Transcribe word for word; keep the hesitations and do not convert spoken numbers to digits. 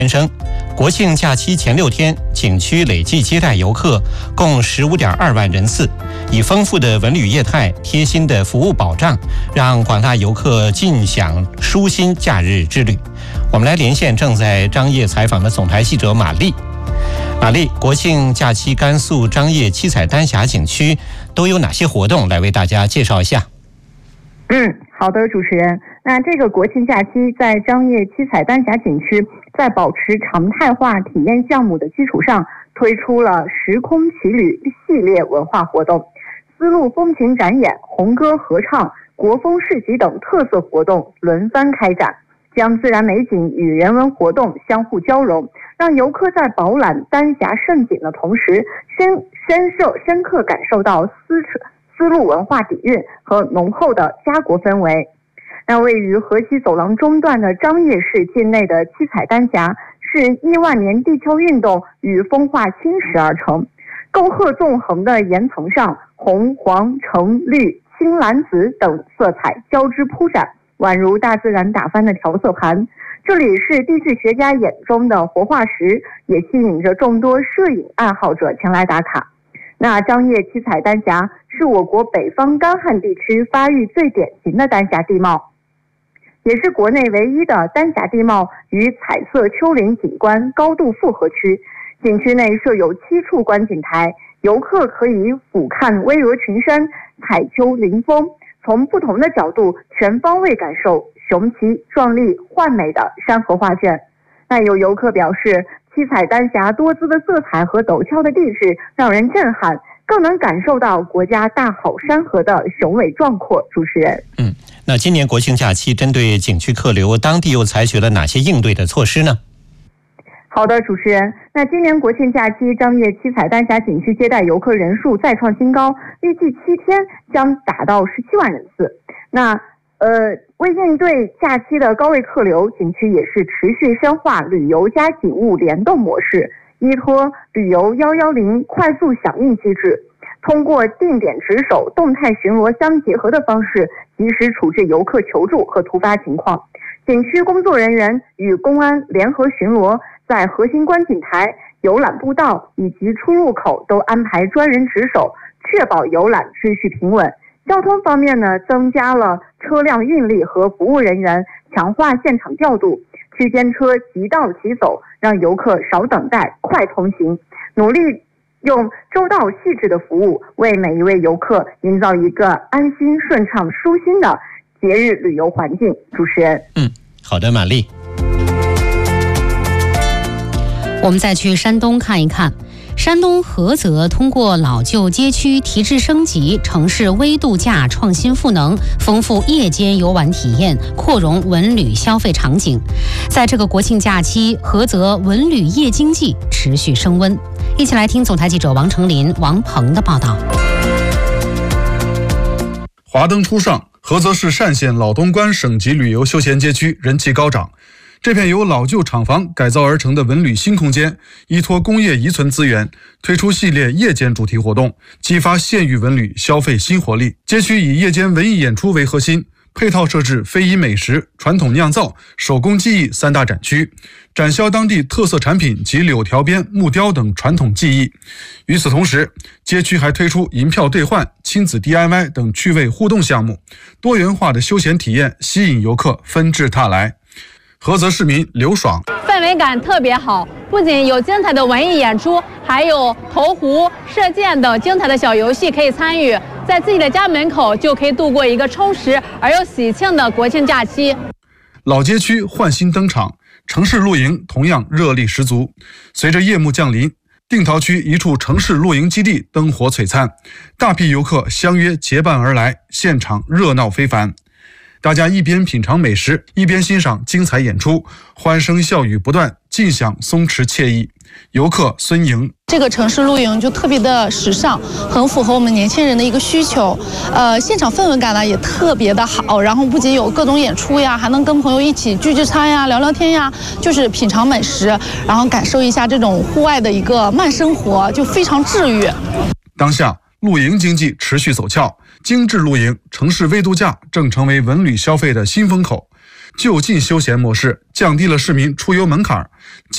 生，国庆假期前六天，景区累计接待游客共十五点二万人次，以丰富的文旅业态、贴心的服务保障，让广大游客尽享舒心假日之旅。我们来连线正在张掖采访的总台记者马丽。马丽，国庆假期甘肃张掖七彩丹霞景区都有哪些活动？来为大家介绍一下。 嗯，好的，主持人。那这个国庆假期在张掖七彩丹霞景区，在保持常态化体验项目的基础上，推出了时空奇旅系列文化活动，丝路风情展演、红歌合唱、国风市集等特色活动轮番开展，将自然美景与人文活动相互交融，让游客在饱览丹霞胜景的同时，深深受深刻感受到丝丝路文化底蕴和浓厚的家国氛围。那位于河西走廊中段的张掖市境内的七彩丹霞，是亿万年地壳运动与风化侵蚀而成，沟壑纵横的岩层上，红、黄、橙、绿、青、蓝、紫等色彩交织铺展，宛如大自然打翻的调色盘。这里是地质学家眼中的活化石，也吸引着众多摄影爱好者前来打卡。那张掖七彩丹霞是我国北方干旱地区发育最典型的丹霞地貌，也是国内唯一的丹霞地貌与彩色丘陵景观高度复合区。景区内设有七处观景台，游客可以俯瞰巍峨群山、彩丘临峰，从不同的角度全方位感受雄奇壮丽幻美的山河画卷。那有游客表示，七彩丹霞多姿的色彩和陡峭的地质让人震撼，更能感受到国家大好山河的雄伟壮阔。主持人， 嗯，那今年国庆假期针对景区客流，当地又采取了哪些应对的措施呢？ 好的，主持人。那今年国庆假期，张掖七彩丹霞景区接待游客人数再创新高，预计七天将达到十七万人次。那呃，为应对假期的高位客流，景区也是持续深化旅游加景物联动模式，依托旅游一一零快速响应机制，通过定点值守、动态巡逻相结合的方式，及时处置游客求助和突发情况。景区工作人员与公安联合巡逻，在核心观景台、游览步道以及出入口都安排专人值守，确保游览秩序平稳。交通方面呢，增加了车辆运力和服务人员，强化现场调度，区间车即到即走，让游客少等待，快通行。努力用周到细致的服务，为每一位游客营造一个安心、顺畅、舒心的节日旅游环境。主持人， 嗯，好的，马丽。 我们再去山东看一看。山东菏泽通过老旧街区提质升级、城市微度假创新赋能，丰富夜间游玩体验，扩容文旅消费场景。在这个国庆假期，菏泽文旅夜经济持续升温。一起来听总台记者王成林、王鹏的报道。 华灯初上，菏泽市单县老东关省级旅游休闲街区人气高涨。这片由老旧厂房改造而成的文旅新空间，依托工业遗存资源，推出系列夜间主题活动，激发县域文旅消费新活力。街区以夜间文艺演出为核心，配套设置非遗美食、传统酿造、手工技艺三大展区，展销当地特色产品及柳条编、木雕等传统技艺。与此同时，街区还推出银票兑换、亲子 D I Y 等趣味互动项目，多元化的休闲体验吸引游客纷至沓来。菏泽市民刘爽， 氛围感特别好，不仅有精彩的文艺演出，还有投壶、射箭等精彩的小游戏可以参与，在自己的家门口就可以度过一个充实而又喜庆的国庆假期。 老街区焕新登场，城市露营同样热力十足。随着夜幕降临，定陶区一处城市露营基地灯火璀璨，大批游客相约结伴而来，现场热闹非凡。大家一边品尝美食，一边欣赏精彩演出，欢声笑语不断，尽享松弛惬意。游客孙莹， 这个城市露营就特别的时尚，很符合我们年轻人的一个需求。呃，现场氛围感呢也特别的好，然后不仅有各种演出呀，还能跟朋友一起聚聚餐呀、聊聊天呀，就是品尝美食，然后感受一下这种户外的一个慢生活，就非常治愈。 当下露营经济持续走俏，精致露营、城市微度假正成为文旅消费的新风口。就近休闲模式降低了市民出游门槛，